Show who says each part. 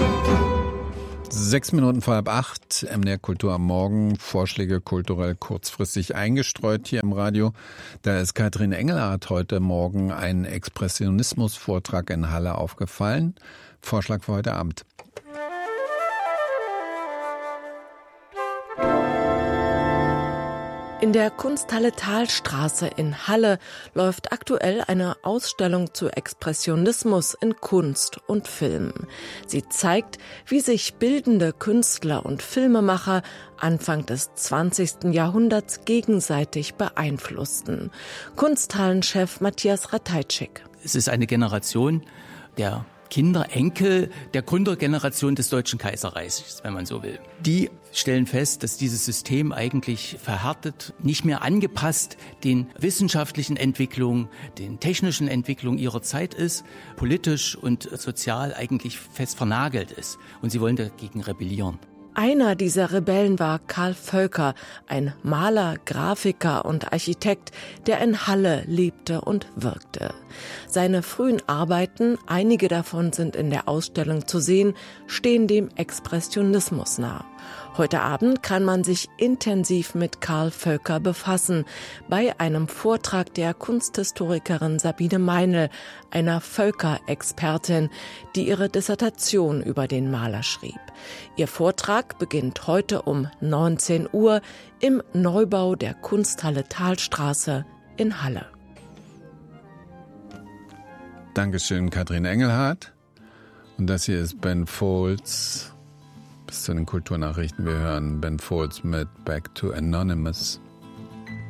Speaker 1: 6 Minuten vor 7:30, MDR Kultur am Morgen, Vorschläge kulturell kurzfristig eingestreut hier im Radio. Da ist Katrin Engelhardt heute Morgen ein Expressionismus-Vortrag in Halle aufgefallen. Vorschlag für heute Abend.
Speaker 2: In der Kunsthalle Thalstraße in Halle läuft aktuell eine Ausstellung zu Expressionismus in Kunst und Film. Sie zeigt, wie sich bildende Künstler und Filmemacher Anfang des 20. Jahrhunderts gegenseitig beeinflussten. Kunsthallenchef Matthias Ratajczyk.
Speaker 3: Es ist eine Generation der Kinder, Enkel der Gründergeneration des Deutschen Kaiserreichs, wenn man so will. Die stellen fest, dass dieses System eigentlich verhärtet, nicht mehr angepasst den wissenschaftlichen Entwicklungen, den technischen Entwicklungen ihrer Zeit ist, politisch und sozial eigentlich fest vernagelt ist. Und sie wollen dagegen rebellieren.
Speaker 2: Einer dieser Rebellen war Carl Völker, ein Maler, Grafiker und Architekt, der in Halle lebte und wirkte. Seine frühen Arbeiten, einige davon sind in der Ausstellung zu sehen, stehen dem Expressionismus nah. Heute Abend kann man sich intensiv mit Carl Völker befassen, bei einem Vortrag der Kunsthistorikerin Sabine Meinl, einer Völker-Expertin, die ihre Dissertation über den Maler schrieb. Ihr Vortrag beginnt heute um 19 Uhr im Neubau der Kunsthalle Thalstraße in Halle.
Speaker 1: Dankeschön, Katrin Engelhardt. Und das hier ist Ben Folds. Bis zu den Kulturnachrichten. Wir hören Ben Folds mit Back to Anonymous.